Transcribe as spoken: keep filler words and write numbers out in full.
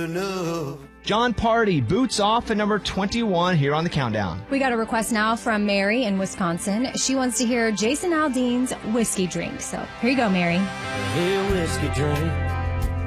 enough. John Party, Boots Off at number twenty-one here on the countdown. We got a request now from Mary in Wisconsin. She wants to hear Jason Aldean's Whiskey Drink. So here you go, Mary. Hey, whiskey drink.